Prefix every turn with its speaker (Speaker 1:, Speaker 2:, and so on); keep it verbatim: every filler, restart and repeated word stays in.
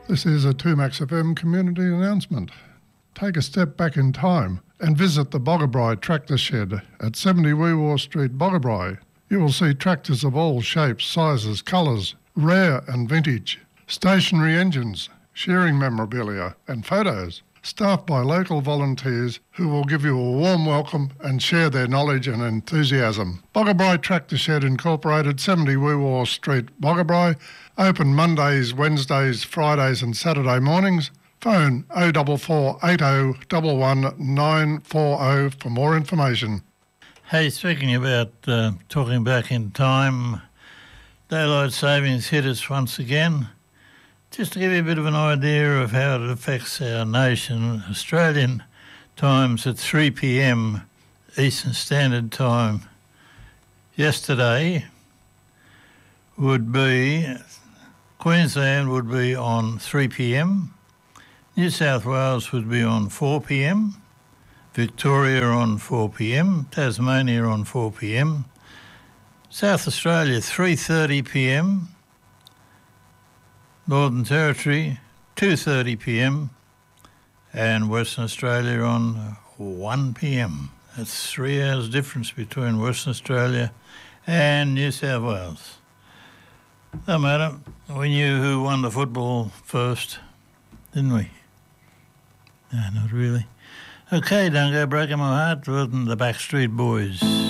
Speaker 1: This is a two Max F M community announcement. Take a step back in time and visit the Boggabri Tractor Shed at seventy Weewaw Street, Boggabri. You will see tractors of all shapes, sizes, colours, rare and vintage, stationary engines, shearing memorabilia and photos, staffed by local volunteers who will give you a warm welcome and share their knowledge and enthusiasm. Boggabri Tractor Shed Incorporated, seventy Weewaw Street, Boggabri. Open Mondays, Wednesdays, Fridays and Saturday mornings. Phone oh four four, eight oh one one, nine four oh for more information.
Speaker 2: Hey, speaking about uh, talking back in time, daylight savings hit us once again. Just to give you a bit of an idea of how it affects our nation, Australian times at three p m Eastern Standard Time yesterday would be, Queensland would be on three p m, New South Wales would be on four p m, Victoria on four p m, Tasmania on four p m, South Australia three thirty p m, Northern Territory two thirty p m, and Western Australia on one p m. That's three hours difference between Western Australia and New South Wales. No matter, we knew who won the football first, didn't we? No, not really. Okay, don't go breaking my heart with the Backstreet Boys.